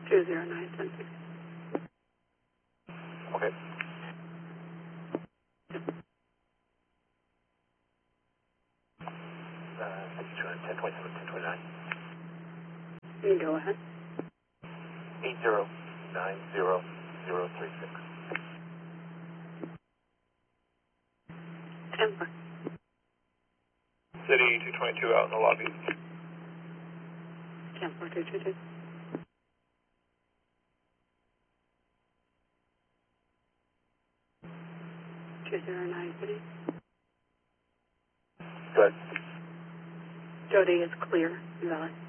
20976. Okay. Six 1027, 1029. You can go ahead. 8090036. 10-4. City 222 out in the lobby. 10-4-222. Good. Jody is clear, valid.